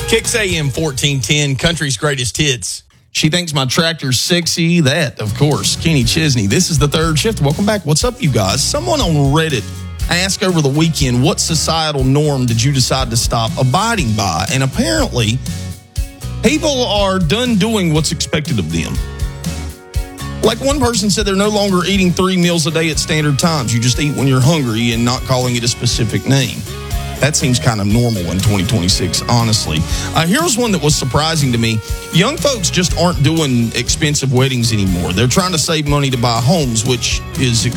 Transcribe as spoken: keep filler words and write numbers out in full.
Kicks A M fourteen ten, country's greatest hits. She thinks my tractor's sexy. That, of course, Kenny Chesney. This is the third shift. Welcome back. What's up, you guys? Someone on Reddit asked over the weekend, what societal norm did you decide to stop abiding by? And apparently, people are done doing what's expected of them. Like one person said, they're no longer eating three meals a day at standard times. You just eat when you're hungry and not calling it a specific name. That seems kind of normal in twenty twenty-six, honestly. Uh, here's one that was surprising to me. Young folks just aren't doing expensive weddings anymore. They're trying to save money to buy homes, which is